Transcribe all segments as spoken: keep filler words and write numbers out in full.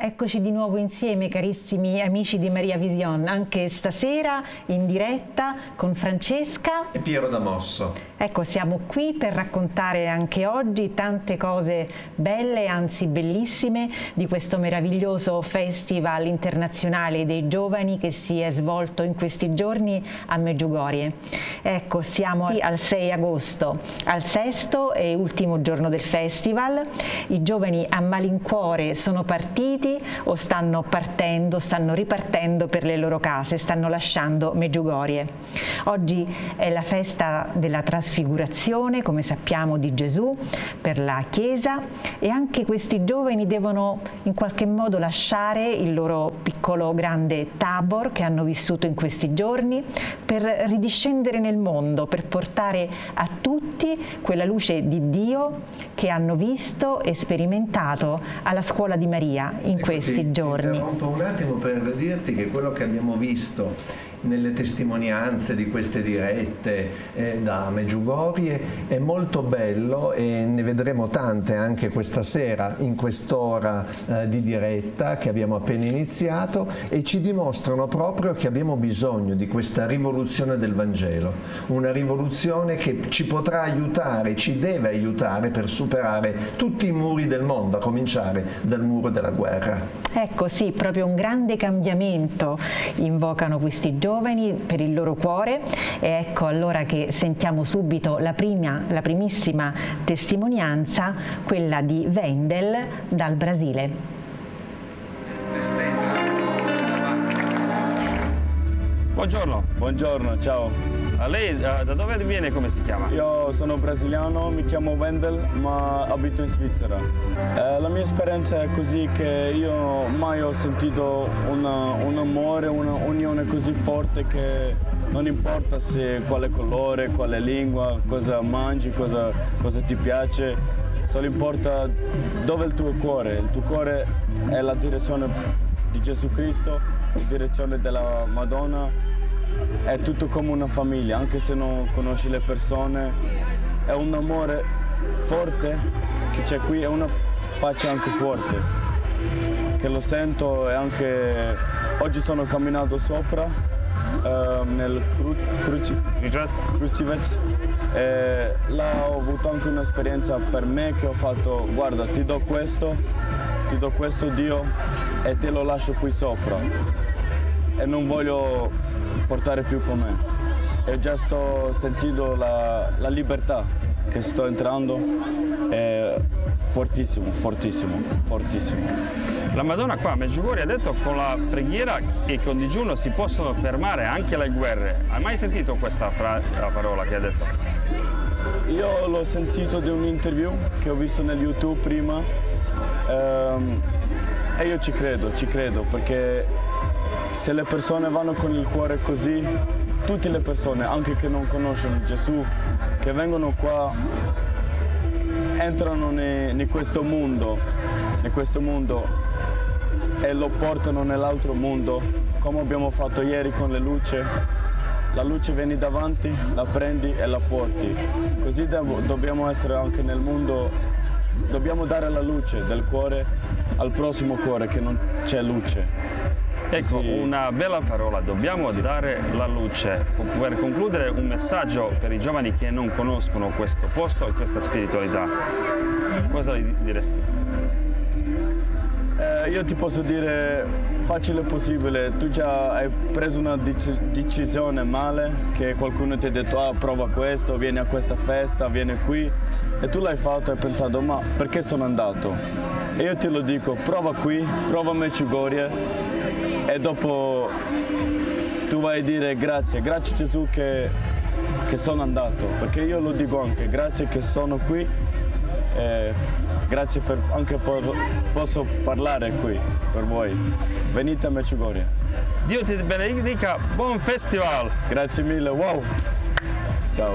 Eccoci di nuovo insieme, carissimi amici di Maria Vision, anche stasera in diretta con Francesca e Piero da Mosso. Ecco, siamo qui per raccontare anche oggi tante cose belle, anzi bellissime, di questo meraviglioso Festival internazionale dei giovani che si è svolto in questi giorni a Medjugorje. Ecco, siamo al sei agosto, al sesto e ultimo giorno del festival. I giovani a malincuore sono partiti o stanno partendo, stanno ripartendo per le loro case, stanno lasciando Medjugorje. Oggi è la festa della trasfigurazione, come sappiamo, di Gesù per la Chiesa, e anche questi giovani devono in qualche modo lasciare il loro piccolo grande Tabor che hanno vissuto in questi giorni per ridiscendere nel mondo, per portare a tutti quella luce di Dio che hanno visto e sperimentato alla scuola di Maria in questi ti, giorni. Ti interrompo un attimo per dirti che quello che abbiamo visto nelle testimonianze di queste dirette eh, da Medjugorje è molto bello, e ne vedremo tante anche questa sera in quest'ora eh, di diretta che abbiamo appena iniziato, e ci dimostrano proprio che abbiamo bisogno di questa rivoluzione del Vangelo, una rivoluzione che ci potrà aiutare, ci deve aiutare per superare tutti i muri del mondo, a cominciare dal muro della guerra. Ecco, sì, proprio un grande cambiamento invocano questi giorni per il loro cuore, e ecco allora che sentiamo subito la prima, la primissima testimonianza, quella di Wendel dal Brasile. Buongiorno. Buongiorno, ciao. A lei da dove viene, come si chiama? Io sono brasiliano, mi chiamo Wendel, ma abito in Svizzera. Eh, la mia esperienza è così che io mai ho sentito una, un amore, una unione così forte che non importa se quale colore, quale lingua, cosa mangi, cosa, cosa ti piace, solo importa dove è il tuo cuore. Il tuo cuore è la direzione di Gesù Cristo, la direzione della Madonna. È tutto come una famiglia, anche se non conosci le persone, è un amore forte che c'è qui, è una pace anche forte, che lo sento. E anche oggi sono camminato sopra uh, nel cru cruci Crucivez, e là ho avuto anche un'esperienza per me che ho fatto: guarda, ti do questo, ti do questo Dio, e te lo lascio qui sopra, e non voglio portare più con me. E già sto sentendo la, la libertà che sto entrando, è fortissimo, fortissimo, fortissimo. La Madonna qua a Medjugorje ha detto con la preghiera e con digiuno si possono fermare anche le guerre. Hai mai sentito questa fra la parola che ha detto? Io l'ho sentito di un interview che ho visto nel YouTube prima, ehm, e io ci credo, ci credo, perché se le persone vanno con il cuore così, tutte le persone, anche che non conoscono Gesù, che vengono qua, entrano in questo mondo, in questo mondo e lo portano nell'altro mondo, come abbiamo fatto ieri con le luci. La luce vieni davanti, la prendi e la porti. Così dobbiamo essere anche nel mondo, dobbiamo dare la luce del cuore al prossimo cuore che non c'è luce. Ecco, sì. Una bella parola, dobbiamo sì. dare la luce. Per concludere, un messaggio per i giovani che non conoscono questo posto e questa spiritualità. Cosa gli diresti? Eh, io ti posso dire, facile possibile, tu già hai preso una decisione male, che qualcuno ti ha detto ah, prova questo, vieni a questa festa, vieni qui, e tu l'hai fatto e hai pensato ma perché sono andato? E io te lo dico, prova qui, prova Medjugorje, e dopo tu vai a dire grazie, grazie Gesù che, che sono andato, perché io lo dico anche, grazie che sono qui, e grazie per anche per, posso parlare qui per voi. Venite a Medjugorje. Dio ti benedica, buon festival! Grazie mille, wow! Ciao!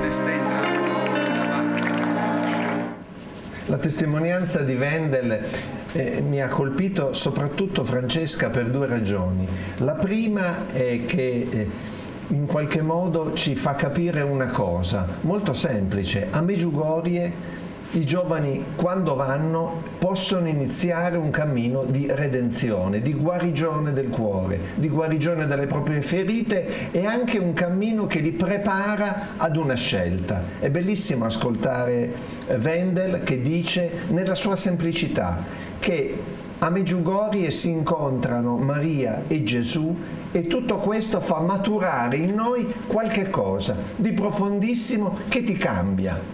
La testimonianza di Wendel eh, mi ha colpito soprattutto, Francesca, per due ragioni. La prima è che eh, in qualche modo ci fa capire una cosa molto semplice: a Medjugorje I giovani, quando vanno, possono iniziare un cammino di redenzione, di guarigione del cuore, di guarigione delle proprie ferite, e anche un cammino che li prepara ad una scelta. È bellissimo ascoltare Wendel che dice, nella sua semplicità, che a Medjugorje si incontrano Maria e Gesù, e tutto questo fa maturare in noi qualche cosa di profondissimo che ti cambia.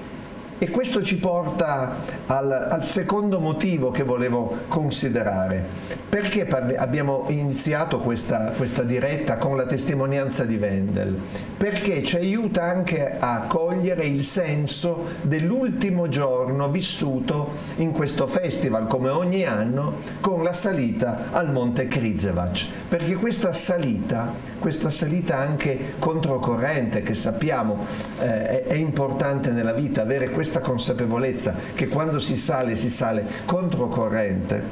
E questo ci porta al, al secondo motivo che volevo considerare. Perché parli, abbiamo iniziato questa, questa diretta con la testimonianza di Wendel? Perché ci aiuta anche a cogliere il senso dell'ultimo giorno vissuto in questo festival, come ogni anno, con la salita al Monte Križevac. Perché questa salita, questa salita anche controcorrente, che sappiamo eh, è, è importante nella vita, avere questa questa consapevolezza che quando si sale si sale controcorrente,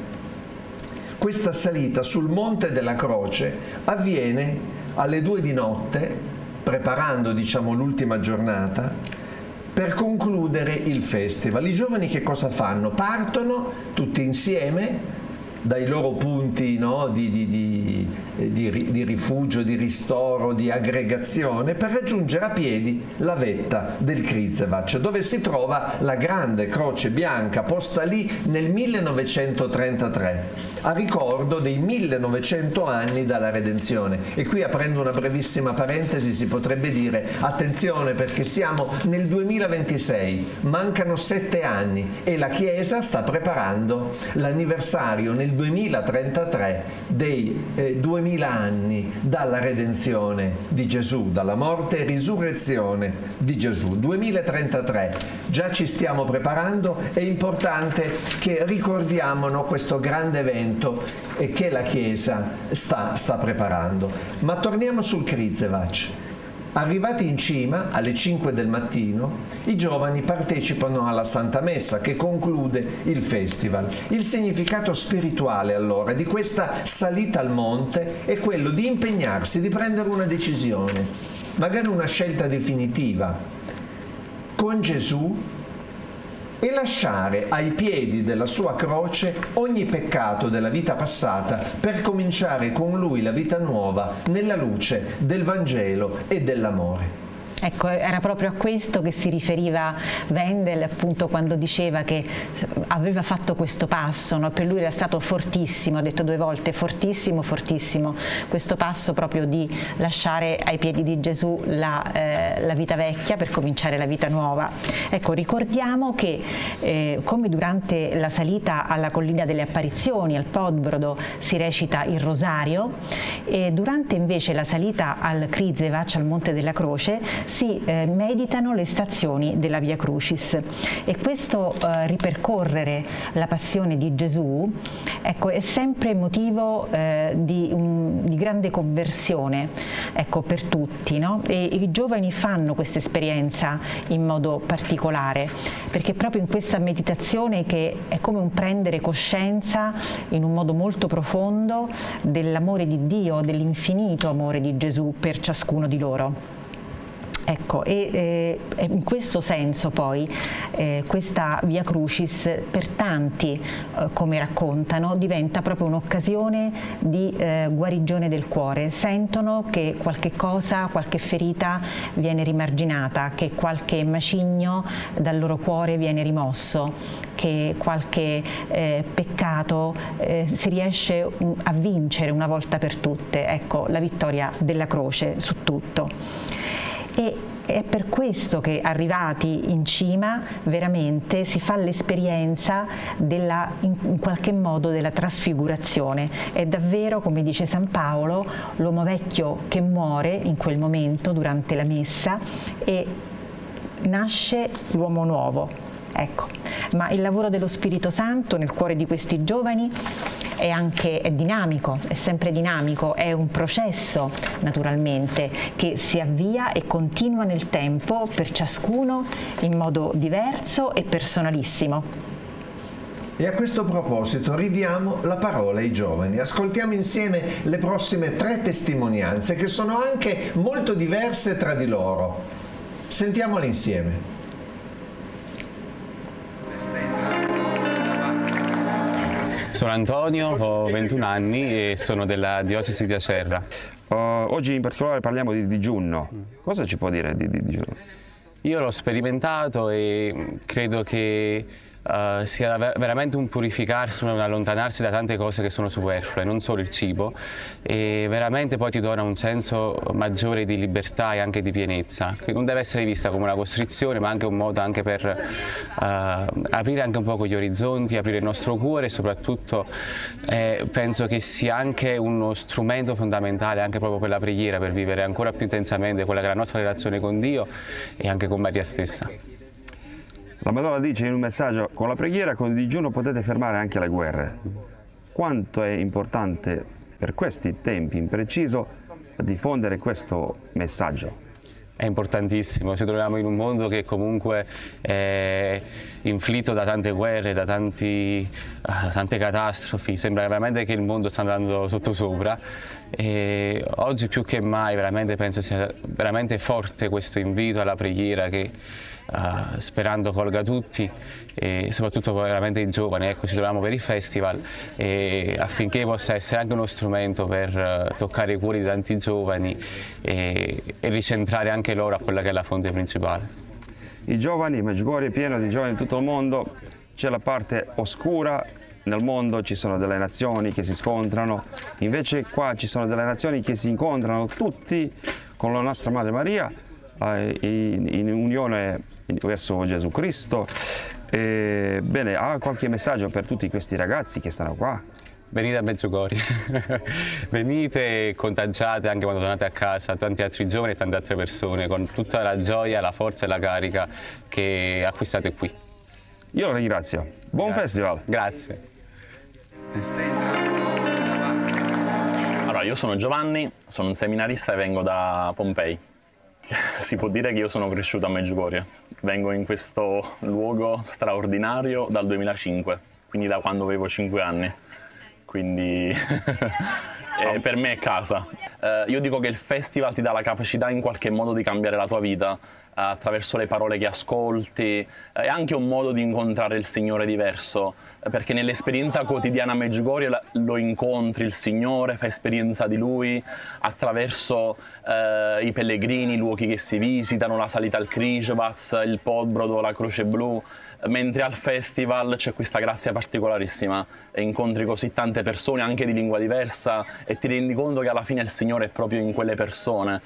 questa salita sul Monte della Croce avviene alle due di notte, preparando, diciamo, l'ultima giornata per concludere il festival. I giovani che cosa fanno? Partono tutti insieme dai loro punti, no, di, di, di, di, di rifugio, di ristoro, di aggregazione, per raggiungere a piedi la vetta del Križevac, dove si trova la grande croce bianca posta lì nel millenovecentotrentatré, a ricordo dei millenovecento anni dalla redenzione. E qui, aprendo una brevissima parentesi, si potrebbe dire: attenzione, perché siamo nel duemilaventisei, mancano sette anni e la Chiesa sta preparando l'anniversario nel duemilatrentatré dei eh, duemila anni dalla redenzione di Gesù, dalla morte e risurrezione di Gesù. duemilatrentatré, già ci stiamo preparando, è importante che ricordiamo, no, questo grande evento e che la Chiesa sta, sta preparando. Ma torniamo sul Križevac. Arrivati in cima, alle cinque del mattino, i giovani partecipano alla Santa Messa che conclude il festival. Il significato spirituale, allora, di questa salita al monte è quello di impegnarsi, di prendere una decisione, magari una scelta definitiva, con Gesù, e lasciare ai piedi della sua croce ogni peccato della vita passata per cominciare con lui la vita nuova nella luce del Vangelo e dell'amore. Ecco, era proprio a questo che si riferiva Wendel, appunto, quando diceva che aveva fatto questo passo, no? Per lui era stato fortissimo, ha detto due volte, fortissimo, fortissimo, questo passo proprio di lasciare ai piedi di Gesù la, eh, la vita vecchia per cominciare la vita nuova. Ecco, ricordiamo che eh, come durante la salita alla collina delle apparizioni, al Podbrodo, si recita il rosario, e durante invece la salita al Križevac, al Monte della Croce, si eh, meditano le stazioni della Via Crucis. E questo eh, ripercorrere la passione di Gesù, ecco, è sempre motivo eh, di, un, di grande conversione, ecco, per tutti, no? E i giovani fanno questa esperienza in modo particolare, perché proprio in questa meditazione, che è come un prendere coscienza in un modo molto profondo dell'amore di Dio, dell'infinito amore di Gesù per ciascuno di loro. Ecco, e eh, in questo senso poi eh, questa Via Crucis per tanti, eh, come raccontano, diventa proprio un'occasione di eh, guarigione del cuore. Sentono che qualche cosa, qualche ferita viene rimarginata, che qualche macigno dal loro cuore viene rimosso, che qualche eh, peccato eh, si riesce a vincere una volta per tutte. Ecco, la vittoria della croce su tutto. E è per questo che, arrivati in cima, veramente si fa l'esperienza della, in, in qualche modo, della trasfigurazione. È davvero, come dice San Paolo, l'uomo vecchio che muore in quel momento durante la messa e nasce l'uomo nuovo. Ecco, ma il lavoro dello Spirito Santo nel cuore di questi giovani è anche è dinamico, è sempre dinamico, è un processo naturalmente che si avvia e continua nel tempo per ciascuno in modo diverso e personalissimo. E a questo proposito ridiamo la parola ai giovani. Ascoltiamo insieme le prossime tre testimonianze, che sono anche molto diverse tra di loro. Sentiamole insieme. Sono Antonio, ho ventuno anni e sono della diocesi di Acerra. Uh, oggi in particolare parliamo di digiuno. Cosa ci può dire di, di digiuno? Io l'ho sperimentato e credo che uh, sia veramente un purificarsi, un allontanarsi da tante cose che sono superflue, non solo il cibo, e veramente poi ti dona un senso maggiore di libertà e anche di pienezza, che non deve essere vista come una costrizione, ma anche un modo anche per uh, aprire anche un po' gli orizzonti, aprire il nostro cuore e soprattutto eh, penso che sia anche uno strumento fondamentale anche proprio per la preghiera, per vivere ancora più intensamente quella che è la nostra relazione con Dio e anche con Maria stessa. La Madonna dice in un messaggio: con la preghiera, con il digiuno potete fermare anche le guerre. Quanto è importante per questi tempi in preciso diffondere questo messaggio? È importantissimo, ci troviamo in un mondo che comunque è inflitto da tante guerre, da tanti, uh, tante catastrofi, sembra veramente che il mondo sta andando sottosopra e oggi più che mai veramente penso sia veramente forte questo invito alla preghiera che uh, sperando colga tutti e soprattutto veramente i giovani. Ecco, ci troviamo per il festival e affinché possa essere anche uno strumento per uh, toccare i cuori di tanti giovani e, e ricentrare anche loro a quella che è la fonte principale. I giovani, Medjugorje è pieno di giovani in tutto il mondo, c'è la parte oscura, nel mondo ci sono delle nazioni che si scontrano, invece qua ci sono delle nazioni che si incontrano tutti con la nostra Madre Maria eh, in, in unione verso Gesù Cristo. E, bene, ha qualche messaggio per tutti questi ragazzi che stanno qua? Venite a Medjugorje, venite e contagiate anche quando tornate a casa tanti altri giovani e tante altre persone con tutta la gioia, la forza e la carica che acquistate qui. Io la ringrazio. Buon Grazie. festival. Grazie. Allora, io sono Giovanni, sono un seminarista e vengo da Pompei. Si può dire che io sono cresciuto a Medjugorje. Vengo in questo luogo straordinario dal duemilacinque, quindi da quando avevo cinque anni. Quindi eh, per me è casa. Eh, io dico che il festival ti dà la capacità in qualche modo di cambiare la tua vita eh, attraverso le parole che ascolti, è eh, anche un modo di incontrare il Signore diverso, eh, perché nell'esperienza quotidiana a Medjugorje lo incontri il Signore, fai esperienza di Lui attraverso eh, i pellegrini, i luoghi che si visitano, la salita al Križevac, il Podbrodo, la Croce Blu. Mentre al festival c'è questa grazia particolarissima e incontri così tante persone anche di lingua diversa e ti rendi conto che alla fine il Signore è proprio in quelle persone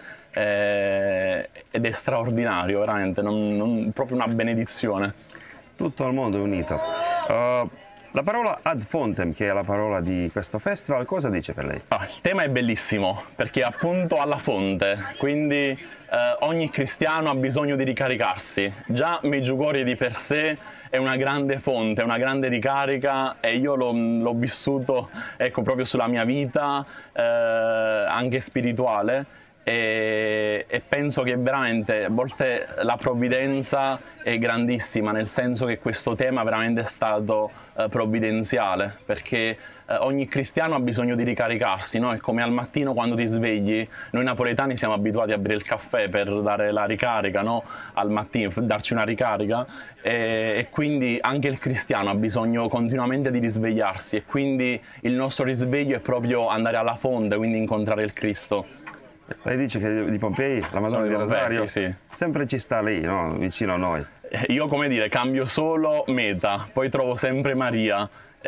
eh, ed è straordinario, veramente, non, non, proprio una benedizione. Tutto il mondo è unito. Uh, la parola ad fontem, che è la parola di questo festival, cosa dice per lei? Ah, il tema è bellissimo perché è appunto alla fonte, quindi eh, ogni cristiano ha bisogno di ricaricarsi. Già Medjugorje di per sé è una grande fonte, è una grande ricarica e io l'ho vissuto ecco, proprio sulla mia vita, eh, anche spirituale. E, e penso che veramente a volte la provvidenza è grandissima, nel senso che questo tema veramente è stato eh, provvidenziale, perché eh, ogni cristiano ha bisogno di ricaricarsi, no? È come al mattino quando ti svegli, noi napoletani siamo abituati a bere il caffè per dare la ricarica, no? Al mattino, darci una ricarica e, e quindi anche il cristiano ha bisogno continuamente di risvegliarsi e quindi il nostro risveglio è proprio andare alla fonte, quindi incontrare il Cristo. Lei dice che di Pompei, la Madonna di Rosario, sì, sì. sempre ci sta lì, no? Vicino a noi. Io, come dire, cambio solo meta, poi trovo sempre Maria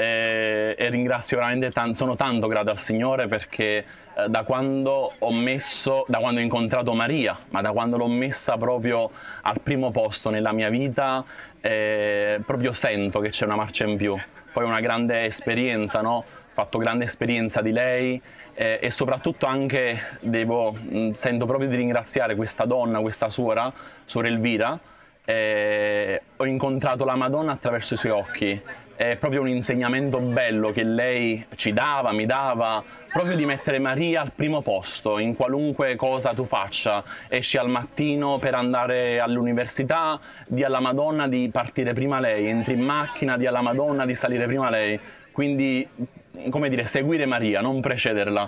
e, e ringrazio veramente, tanto, sono tanto grato al Signore perché eh, da quando ho messo, da quando ho incontrato Maria, ma da quando l'ho messa proprio al primo posto nella mia vita, eh, proprio sento che c'è una marcia in più. Poi una grande esperienza, no? Ho fatto grande esperienza di lei eh, e soprattutto anche devo, mh, sento proprio di ringraziare questa donna, questa suora, suora Elvira. Eh, ho incontrato la Madonna attraverso i suoi occhi, è proprio un insegnamento bello che lei ci dava, mi dava, proprio di mettere Maria al primo posto in qualunque cosa tu faccia. Esci al mattino per andare all'università, di alla Madonna di partire prima lei, entri in macchina, di alla Madonna di salire prima lei, quindi come dire, seguire Maria, non precederla.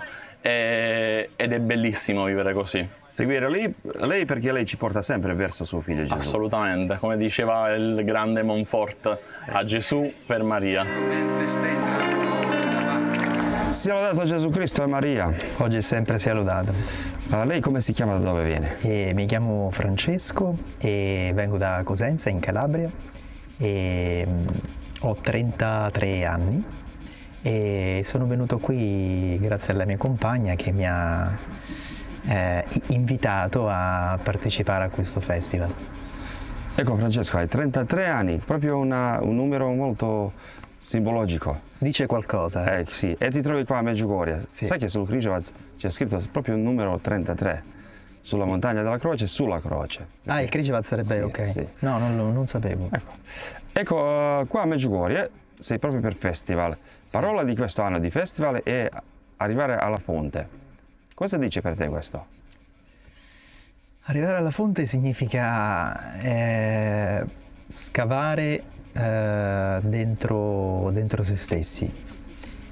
E, ed è bellissimo vivere così. Seguire lei, lei perché lei ci porta sempre verso suo figlio Gesù. Assolutamente, come diceva il grande Montfort, a Gesù per Maria. Sia lodato Gesù Cristo e Maria. Oggi e sempre sia lodato. Uh, lei come si chiama, da dove viene? E mi chiamo Francesco e vengo da Cosenza in Calabria e um, ho trentatré anni e sono venuto qui grazie alla mia compagna che mi ha eh, invitato a partecipare a questo festival. Ecco Francesco, hai trentatré anni, proprio una, un numero molto simbologico. Dice qualcosa. Eh, sì, e ti trovi qua a Medjugorje. Sì. Sai che sul Križevac c'è scritto proprio il numero trentatré, sulla montagna della croce, sulla croce. Ah, il Križevac sarebbe, sì, ok. Sì. No, non, non sapevo. Ecco, ecco uh, qua a Medjugorje sei proprio per festival. Parola di questo anno di festival è arrivare alla fonte. Cosa dice per te questo? Arrivare alla fonte significa eh, scavare eh, dentro, dentro se stessi,